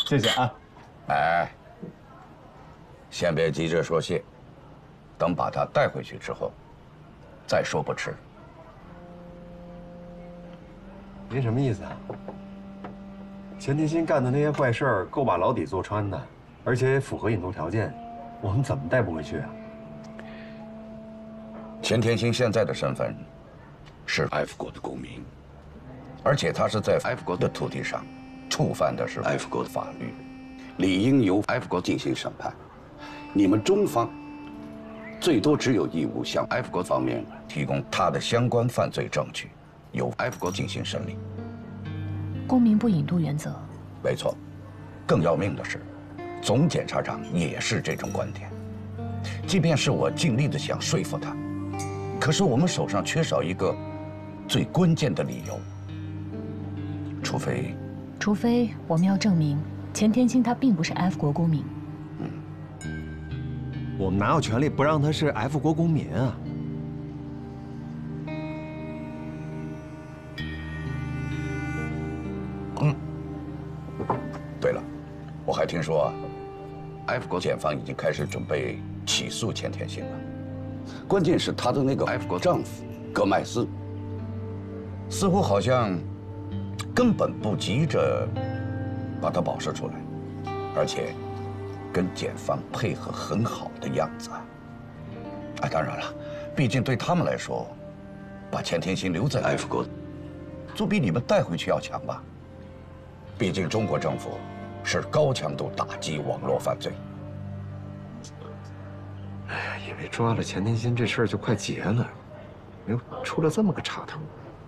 谢谢啊。 哎，先别急着说谢，等把他带回去之后，再说不迟。 您什么意思啊？钱天心干的那些坏事儿够把牢底坐穿的，而且也符合引渡条件，我们怎么带不回去啊？ 钱天心现在的身份是 F 国的公民，而且他是在 F 国的土地上触犯的是 F 国的法律，理应由 F 国进行审判。你们中方最多只有义务向 F 国方面提供他的相关犯罪证据，由 F 国进行审理。 公民不引渡原则。 没错，更要命的是，总检察长也是这种观点。即便是我尽力的想说服他，可是我们手上缺少一个最关键的理由。除非我们要证明钱天心他并不是 F 国公民。 我们哪有权利不让他是 F 国公民啊？ 对了，我还听说，F 国检方已经开始准备起诉钱天心了。关键是她的那个 F 国丈夫戈麦斯，似乎好像根本不急着把他保释出来，而且跟检方配合很好的样子。哎，当然了，毕竟对他们来说，把钱天心留在 F 国，总比你们带回去要强吧？毕竟中国政府是高强度打击网络犯罪。 哎呀，以为抓了钱天心这事儿就快结了，没有出了这么个岔头。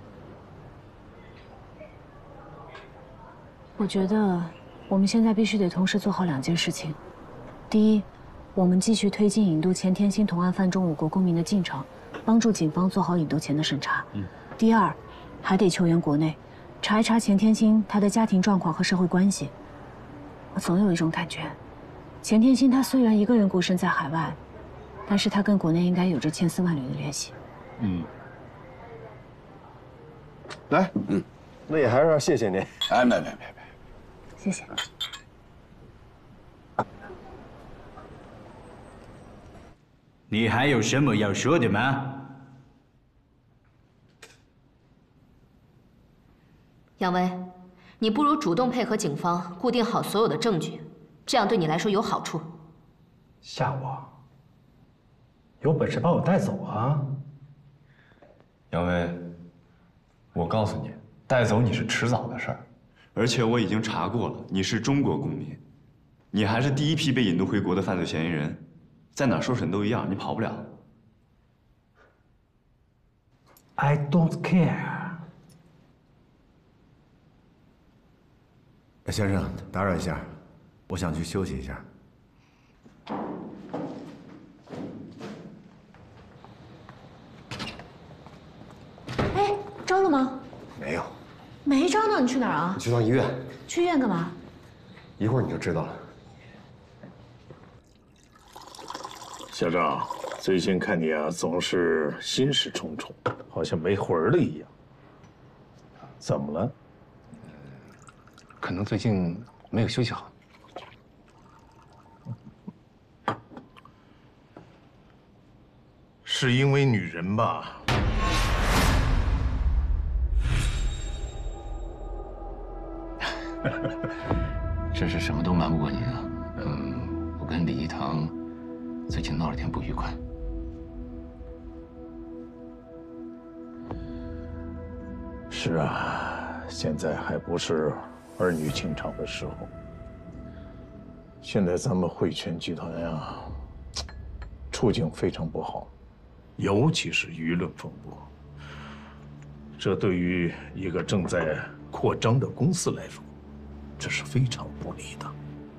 我觉得我们现在必须得同时做好2件事情。第一，我们继续推进引渡钱天心同案犯中5国公民的进程，帮助警方做好引渡前的审查。第二，还得求援国内，查一查钱天心他的家庭状况和社会关系。我总有一种感觉，钱天心他虽然一个人孤身在海外，但是他跟国内应该有着千丝万缕的联系。 来，那也还是要谢谢您。 哎，没， 谢谢。 你还有什么要说的吗？ 杨威，你不如主动配合警方固定好所有的证据，这样对你来说有好处。 吓我？有本事把我带走啊！ 杨威，我告诉你，带走你是迟早的事儿，而且我已经查过了，你是中国公民，你还是第一批被引渡回国的犯罪嫌疑人，在哪受审都一样，你跑不了。 I don't care。 先生，打扰一下，我想去休息一下。 哎，招了吗？ 没有。 没招呢，你去哪儿啊？ 去趟医院。 去医院干嘛？ 一会儿你就知道了。 小赵，最近看你啊，总是心事重重，好像没魂了一样。怎么了？ 可能最近没有休息好。 是因为女人吧？ 真是什么都瞒不过您啊。我跟李一堂最近闹了点不愉快。 是啊，现在还不是儿女情长的时候。现在咱们汇泉集团呀，处境非常不好，尤其是舆论风波。这对于一个正在扩张的公司来说，这是非常不利的。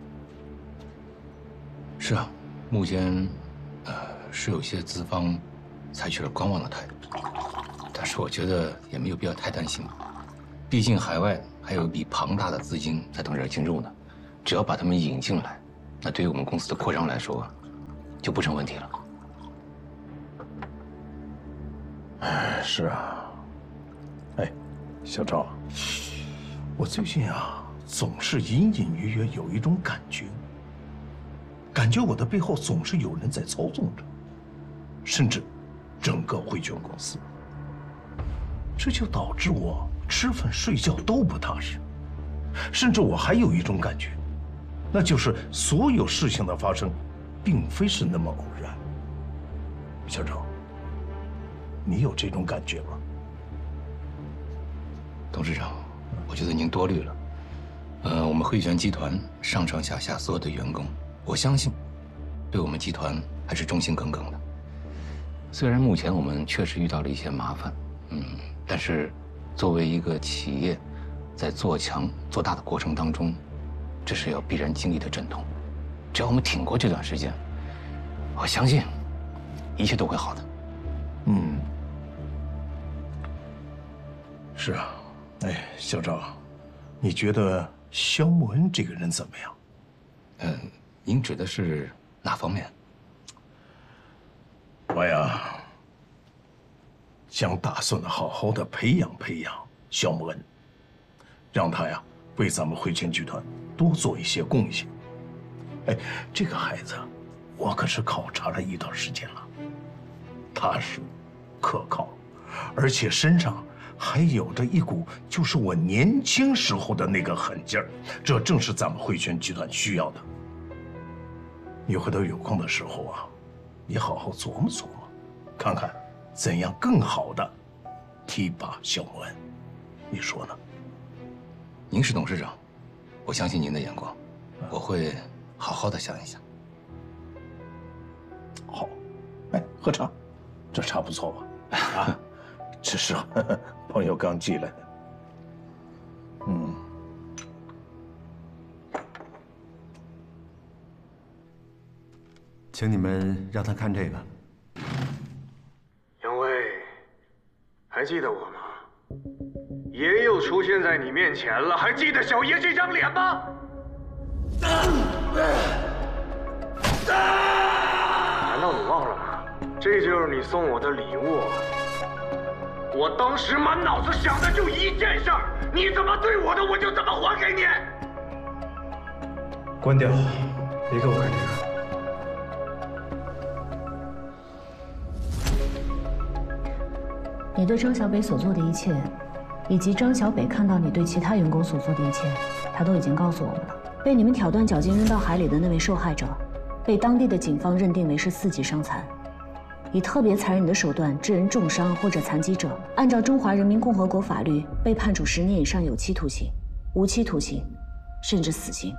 是啊，目前是有些资方采取了观望的态度，但是我觉得也没有必要太担心，毕竟海外还有一笔庞大的资金在等着进入呢，只要把他们引进来，那对于我们公司的扩张来说就不成问题了。 是啊。哎，小赵，我最近啊总是隐隐约约有一种感觉，感觉我的背后总是有人在操纵着，甚至整个汇泉公司。这就导致我吃饭睡觉都不踏实，甚至我还有一种感觉，那就是所有事情的发生，并非是那么偶然。小周，你有这种感觉吗？ 董事长，我觉得您多虑了。我们汇泉集团上上下下所有的员工，我相信，对我们集团还是忠心耿耿的。虽然目前我们确实遇到了一些麻烦，但是作为一个企业，在做强做大的过程当中，这是要必然经历的阵痛。只要我们挺过这段时间，我相信一切都会好的。 是啊。哎，小赵，你觉得肖木恩这个人怎么样？ 您指的是哪方面？ 我呀，想打算好好的培养肖木恩，让他呀为咱们汇泉集团多做一些贡献。哎，这个孩子，我可是考察了一段时间了，踏实、可靠，而且身上还有着一股就是我年轻时候的那个狠劲儿，这正是咱们汇泉集团需要的。你回头有空的时候啊，你好好琢磨琢磨，看看怎样更好的提拔肖木恩，你说呢？ 您是董事长，我相信您的眼光，我会好好的想一想。 好，哎，喝茶，这茶不错吧？啊，这是朋友刚寄来的。 请你们让他看这个。 杨威，还记得我吗？爷又出现在你面前了，还记得小爷这张脸吗？难道你忘了吗？这就是你送我的礼物。我当时满脑子想的就一件事儿，你怎么对我的，我就怎么还给你。 关掉，别给我看这个。 你对张小北所做的一切，以及张小北看到你对其他员工所做的一切，他都已经告诉我们了。被你们挑断脚筋扔到海里的那位受害者，被当地的警方认定为是4级伤残。以特别残忍的手段致人重伤或者残疾者，按照中华人民共和国法律，被判处10年以上有期徒刑、无期徒刑，甚至死刑。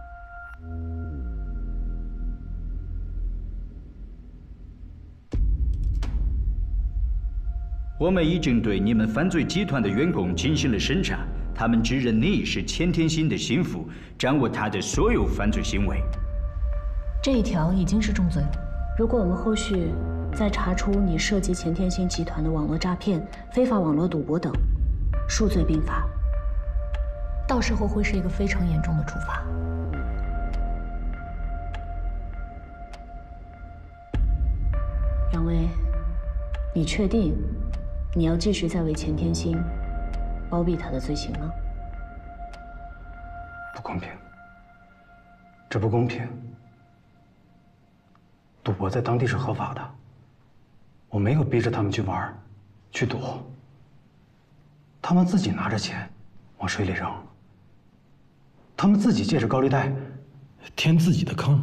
我们已经对你们犯罪集团的员工进行了审查，他们指认你是钱天星的心腹，掌握他的所有犯罪行为。 这一条已经是重罪了。如果我们后续再查出你涉及钱天星集团的网络诈骗、非法网络赌博等，数罪并罚，到时候会是一个非常严重的处罚。杨威，你确定你要继续再为钱天星包庇他的罪行吗？ 不公平，这不公平。赌博在当地是合法的，我没有逼着他们去玩，去赌。他们自己拿着钱往水里扔，他们自己借着高利贷填自己的坑，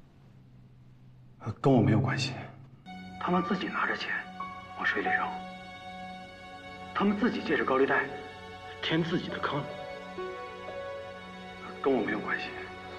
跟我没有关系。他们自己拿着钱往水里扔，他们自己借着高利贷填自己的坑，跟我没有关系。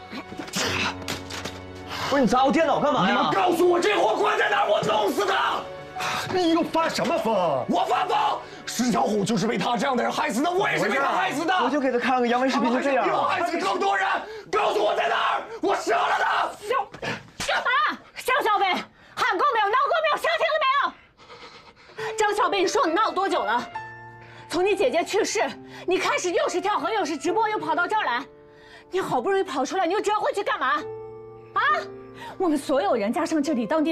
不是你砸我电脑干嘛呀？ 你们告诉我这货关在哪儿，我弄死他！ 你又发什么疯？ 我发疯！石小虎就是被他这样的人害死的，我也是被他害死的。 我就给他看个杨威视频，就这样。 又害死更多人！告诉我在哪儿，我杀了他！ 干嘛？张小北，喊够没有？闹够没有？消停了没有？张小北，你说你闹多久了？从你姐姐去世，你开始又是跳河，又是直播，又跑到这儿来，你好不容易跑出来，你又折回去干嘛？啊！我们所有人加上这里当地。